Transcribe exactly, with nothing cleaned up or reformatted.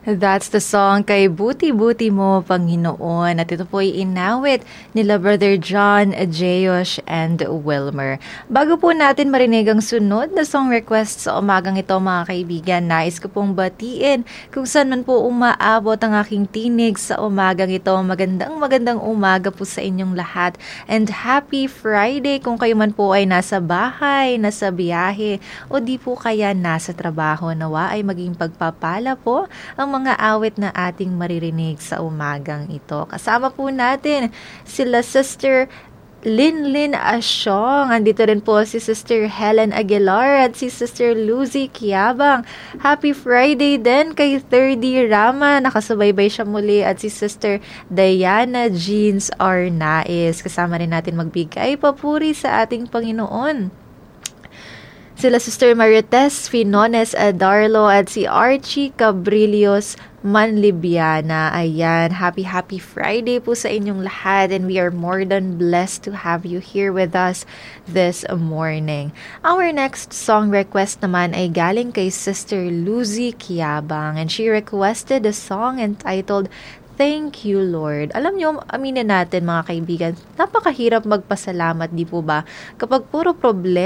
That's the song kay Buti-Buti Mo, Panginoon. At ito po ay inawit nila Brother John, Jeyosh, and Wilmer. Bago po natin marinig ang sunod na song request sa umagang ito mga kaibigan, nais ko pong batiin kung saan man po umaabot ang aking tinig sa umagang ito. Magandang magandang umaga po sa inyong lahat. And happy Friday kung kayo man po ay nasa bahay, nasa biyahe, o di po kaya nasa trabaho. Nawa ay maging pagpapala po ang mga awit na ating maririnig sa umagang ito. Kasama po natin sila Sister Linlin Asyong. Andito rin po si Sister Helen Aguilar at si Sister Lucy Kiabang. Happy Friday din kay third Rama. Nakasubaybay siya muli. At si Sister Diana Jeans Arnaiz. Kasama rin natin magbigay papuri sa ating Panginoon. Sila Sister Marites Finones Adarlo at si Archie Cabrillos Manlibiana. Ayan, happy happy Friday po sa inyong lahat, and we are more than blessed to have you here with us this morning. Our next song request naman ay galing kay Sister Lucy Kiabang, and she requested a song entitled Thank you, Lord. Alam nyo, aminin natin mga kaibigan, napakahirap magpasalamat, di po ba? Kapag puro problema